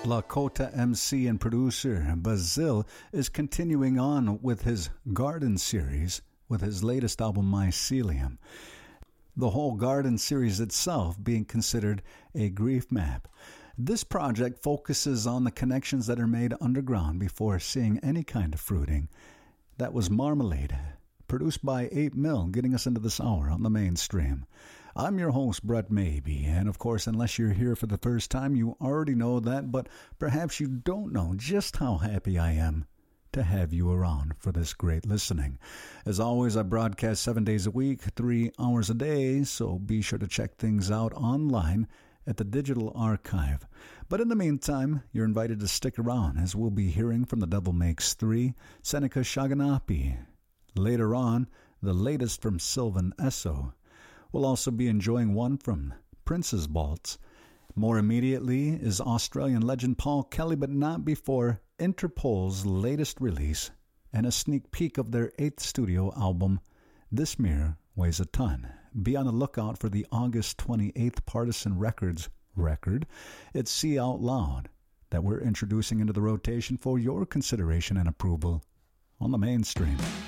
Lakota MC and producer Bazil is continuing on with his Garden series with his latest album Mycelium. The whole Garden series itself being considered a grief map. This project focuses on the connections that are made underground before seeing any kind of fruiting. That was Marmalade, produced by 8 Mil, getting us into this hour on the mainstream. I'm your host, Brett Maybe, and of course, unless you're here for the first time, you already know that, but perhaps you don't know just how happy I am to have you around for this great listening. As always, I broadcast 7 days a week, 3 hours a day, so be sure to check things out online at the Digital Archive. But in the meantime, you're invited to stick around as we'll be hearing from The Devil Makes 3, Seneca Shaganapi. Later on, the latest from Sylvan Esso. We'll also be enjoying one from Prince's Vaults. More immediately is Australian legend Paul Kelly, but not before Interpol's latest release and a sneak peek of their 8th studio album, This Mirror Weighs a Ton. Be on the lookout for the August 28th Partisan Records record. It's See Out Loud that we're introducing into the rotation for your consideration and approval on the mainstream.